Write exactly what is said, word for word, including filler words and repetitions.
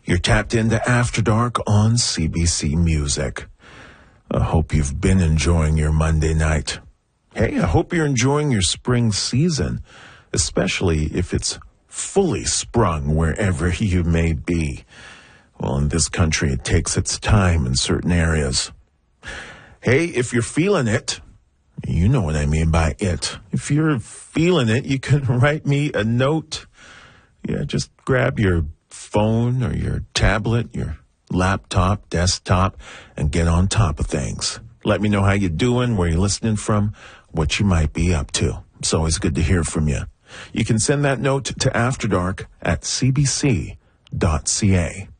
You're tapped into After Dark on C B C Music. I hope you've been enjoying your Monday night. Hey, I hope you're enjoying your spring season, especially if it's fully sprung wherever you may be. Well, in this country, it takes its time in certain areas. Hey, if you're feeling it, you know what I mean by it. If you're feeling it, you can write me a note. Yeah, just grab your phone or your tablet, your laptop, desktop, and get on top of things. Let me know how you're doing, where you're listening from, what you might be up to. It's always good to hear from you. You can send that note to After Dark at c b c dot c a.